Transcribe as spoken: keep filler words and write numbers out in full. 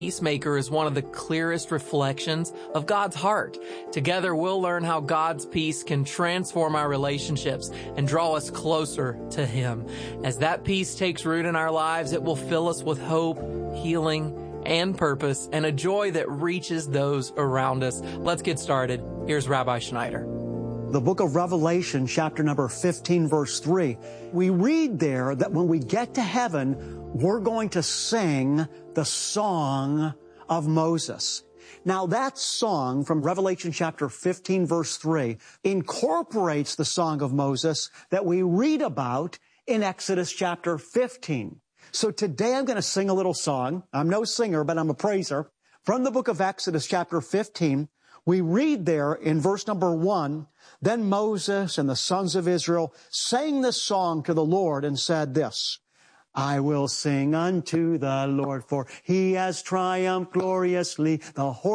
Peacemaker is one of the clearest reflections of God's heart. Together, we'll learn how God's peace can transform our relationships and draw us closer to Him. As that peace takes root in our lives, it will fill us with hope, healing, and purpose, and a joy that reaches those around us. Let's get started. Here's Rabbi Schneider. The book of Revelation, chapter number fifteen, verse three. We read there that when we get to heaven, we're going to sing the song of Moses. Now that song from Revelation chapter fifteen, verse three, incorporates the song of Moses that we read about in Exodus chapter fifteen. So today I'm going to sing a little song. I'm no singer, but I'm a praiser. From the book of Exodus chapter fifteen, we read there in verse number one, then Moses and the sons of Israel sang this song to the Lord and said this, I will sing unto the Lord, for He has triumphed gloriously. The